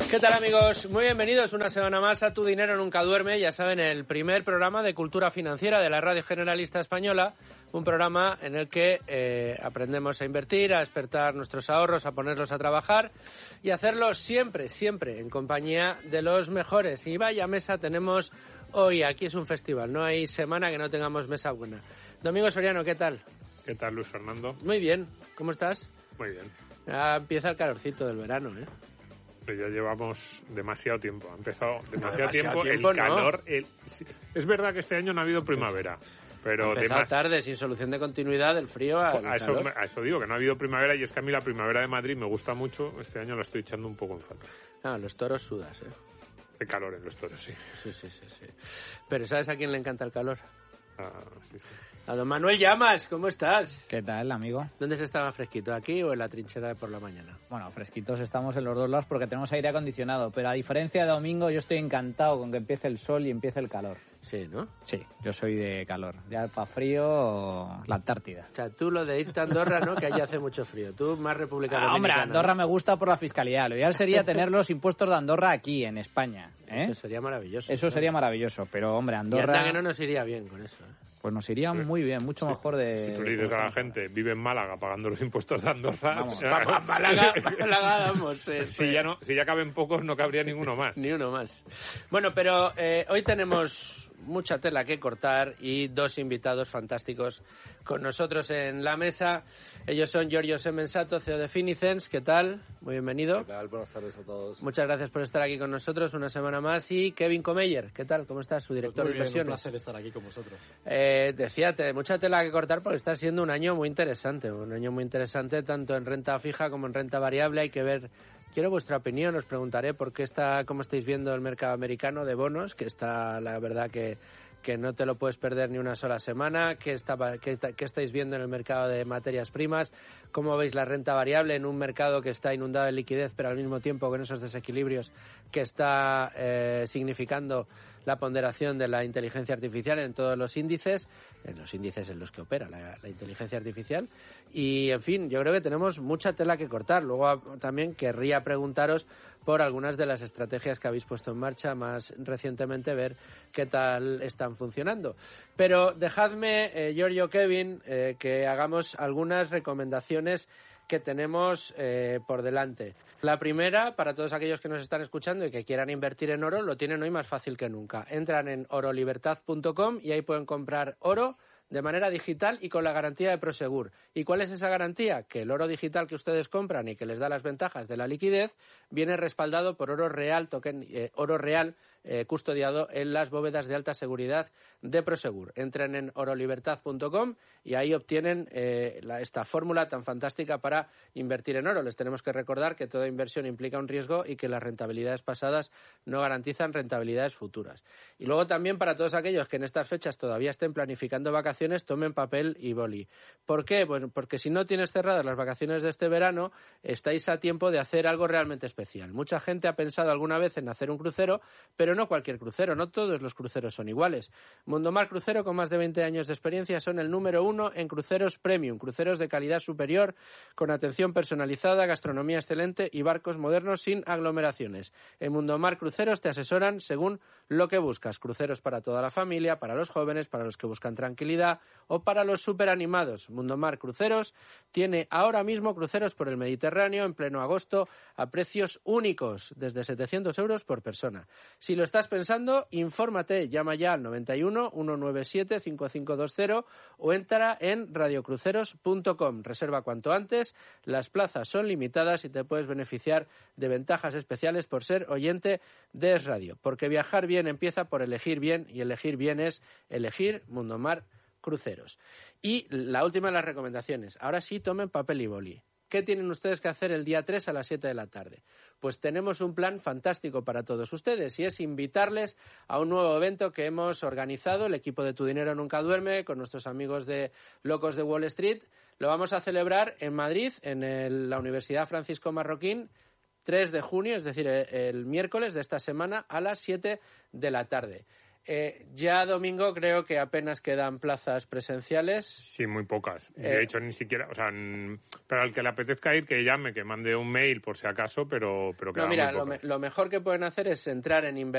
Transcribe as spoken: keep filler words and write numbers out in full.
¿Qué tal, amigos? Muy bienvenidos una semana más a Tu Dinero Nunca Duerme. Ya saben, el primer programa de cultura financiera de la Radio Generalista Española. Un programa en el que eh, aprendemos a invertir, a despertar nuestros ahorros, a ponerlos a trabajar y hacerlo siempre, siempre en compañía de los mejores. Y vaya mesa tenemos hoy. Aquí es un festival, no hay semana que no tengamos mesa buena. Domingo Soriano, ¿qué tal? ¿Qué tal, Luis Fernando? Muy bien. ¿Cómo estás? Muy bien. Ya empieza el calorcito del verano, ¿eh? Pero ya llevamos demasiado tiempo. Ha empezado demasiado, demasiado tiempo, tiempo, el ¿no? calor. El... Es verdad que este año no ha habido primavera. Pero Empezó demas... tarde, sin solución de continuidad, del frío al a eso, calor. a eso digo, que no ha habido primavera, y es que a mí la primavera de Madrid me gusta mucho. Este año la estoy echando un poco en falta. Ah, los toros sudas, ¿eh? De calor en los toros, sí. Sí, sí, sí, sí. Pero ¿sabes a quién le encanta el calor? Ah, sí, sí. A don Manuel Llamas, ¿cómo estás? ¿Qué tal, amigo? ¿Dónde se está más fresquito, aquí o en la trinchera de por la mañana? Bueno, fresquitos estamos en los dos lados porque tenemos aire acondicionado, pero a diferencia de domingo yo estoy encantado con que empiece el sol y empiece el calor. Sí, ¿no? Sí, yo soy de calor. Ya para frío, la Antártida. O sea, tú lo de irte a Andorra, ¿no? Que allí hace mucho frío. Tú más República Ah, hombre, Dominicana. Andorra me gusta por la fiscalidad. Lo ideal sería tener los impuestos de Andorra aquí, en España. ¿eh? Eso sería maravilloso. Eso sería maravilloso, pero hombre, Y Andorra... anda que no nos iría bien con eso, ¿eh? Pues nos iría muy bien, mucho Sí. mejor de... Si tú le dices a la gente, vive en Málaga pagando los impuestos de Andorra... Vamos. ya- Pa- Málaga, Málaga, vamos. eh, si, ya no, si ya caben pocos, no cabría ninguno más. Ni uno más. Bueno, pero eh, hoy tenemos mucha tela que cortar y dos invitados fantásticos con nosotros en la mesa. Ellos son Giorgio Semensato, C E O de Finicens. ¿Qué tal? Muy bienvenido. ¿Qué tal? Buenas tardes a todos. Muchas gracias por estar aquí con nosotros una semana más. Y Kevin Comeyer, ¿qué tal? ¿Cómo estás? Su director Pues muy de bien, un inversiones. placer estar aquí con vosotros. Eh, decía, te- mucha tela que cortar porque está siendo un año muy interesante. Un año muy interesante tanto en renta fija como en renta variable. Hay que ver... Quiero vuestra opinión, os preguntaré por qué está, cómo estáis viendo el mercado americano de bonos, que está, la verdad, que, que no te lo puedes perder ni una sola semana, qué, está, qué, qué estáis viendo en el mercado de materias primas, cómo veis la renta variable en un mercado que está inundado de liquidez, pero al mismo tiempo con esos desequilibrios que está eh, significando la ponderación de la inteligencia artificial en todos los índices, en los índices en los que opera la, la inteligencia artificial. Y, en fin, yo creo que tenemos mucha tela que cortar. Luego también querría preguntaros por algunas de las estrategias que habéis puesto en marcha más recientemente, ver qué tal están funcionando. Pero dejadme, eh, Giorgio, Kevin, eh, que hagamos algunas recomendaciones que tenemos eh, por delante. La primera, para todos aquellos que nos están escuchando y que quieran invertir en oro, lo tienen hoy más fácil que nunca. Entran en oro libertad punto com y ahí pueden comprar oro de manera digital y con la garantía de Prosegur. ¿Y cuál es esa garantía? Que el oro digital que ustedes compran y que les da las ventajas de la liquidez viene respaldado por oro real, token, eh, oro real eh, custodiado en las bóvedas de alta seguridad de Prosegur. Entren en oro libertad punto com y ahí obtienen eh, la, esta fórmula tan fantástica para invertir en oro. Les tenemos que recordar que toda inversión implica un riesgo y que las rentabilidades pasadas no garantizan rentabilidades futuras. Y luego también para todos aquellos que en estas fechas todavía estén planificando vacaciones, tomen papel y boli. ¿Por qué? Bueno, porque si no tienes cerradas las vacaciones de este verano, estáis a tiempo de hacer algo realmente especial. Mucha gente ha pensado alguna vez en hacer un crucero, pero no cualquier crucero, no todos los cruceros son iguales. Mundomar Crucero, con más de veinte años de experiencia, son el número uno en cruceros premium, cruceros de calidad superior, con atención personalizada, gastronomía excelente y barcos modernos sin aglomeraciones. En Mundomar Cruceros te asesoran según lo que buscas. Cruceros para toda la familia, para los jóvenes, para los que buscan tranquilidad o para los superanimados. Mundomar Cruceros tiene ahora mismo cruceros por el Mediterráneo en pleno agosto a precios únicos, desde setecientos euros por persona. Si lo estás pensando, infórmate, llama ya al noventa y uno, ciento noventa y siete, cincuenta y cinco veinte o entra en radiocruceros punto com. Reserva cuanto antes, las plazas son limitadas y te puedes beneficiar de ventajas especiales por ser oyente de Es Radio. Porque viajar bien empieza por elegir bien y elegir bien es elegir Mundomar Cruceros. Y la última de las recomendaciones. Ahora sí, tomen papel y boli. ¿Qué tienen ustedes que hacer el día tres a las siete de la tarde? Pues tenemos un plan fantástico para todos ustedes y es invitarles a un nuevo evento que hemos organizado, el equipo de Tu Dinero Nunca Duerme, con nuestros amigos de Locos de Wall Street. Lo vamos a celebrar en Madrid, en el, la Universidad Francisco Marroquín, tres de junio, es decir, el, el miércoles de esta semana a las siete de la tarde. Eh, ya domingo creo que apenas quedan plazas presenciales. Sí, muy pocas. Eh, de hecho, ni siquiera, o sea, n- pero al que le apetezca ir, que llame, que mande un mail por si acaso, pero, pero No, quedan mira, muy lo, pocas. me- lo mejor que pueden hacer es entrar en inversión